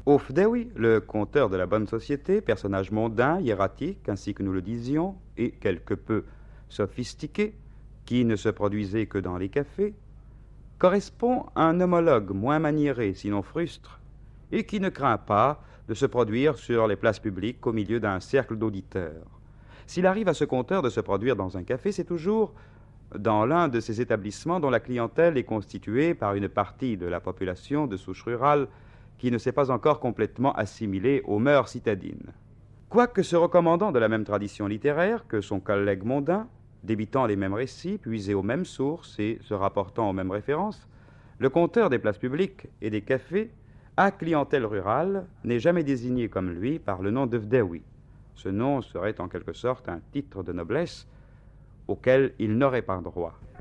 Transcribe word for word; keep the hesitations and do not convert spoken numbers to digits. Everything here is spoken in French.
Ofdewi, le conteur de la bonne société, personnage mondain, hiératique, ainsi que nous le disions, et quelque peu sophistiqué, qui ne se produisait que dans les cafés, correspond à un homologue moins maniéré, sinon frustre, et qui ne craint pas de se produire sur les places publiques au milieu d'un cercle d'auditeurs. S'il arrive à ce conteur de se produire dans un café, c'est toujours dans l'un de ces établissements dont la clientèle est constituée par une partie de la population de souche rurale qui ne s'est pas encore complètement assimilée aux mœurs citadines. Quoique se recommandant de la même tradition littéraire que son collègue mondain, débitant les mêmes récits, puisés aux mêmes sources et se rapportant aux mêmes références, le conteur des places publiques et des cafés, à clientèle rurale, n'est jamais désigné comme lui par le nom de Vdewi. Ce nom serait en quelque sorte un titre de noblesse auquel il n'aurait pas droit.